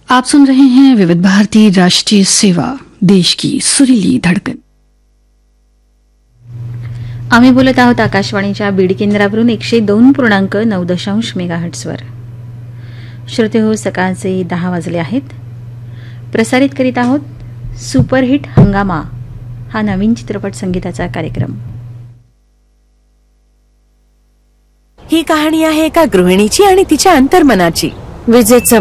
आप सुन रहे हैं विविध भारती राष्ट्रीय सेवा, देश की सुरीली धडकन. आम्ही बोलत आहोत आकाशवाणीच्या बीड केंद्रावरून 102.9 मेगाहर्ट्झवर. श्रोते हो, सकाळचे 10 वाजले आहेत. प्रसारित करीत आहोत सुपरहिट हंगामा हा नवीन चित्रपट संगीताचा कार्यक्रम. ही कहाणी आहे एका गृहिणीची आणि तिच्या अंतर्मनाची. विजेचं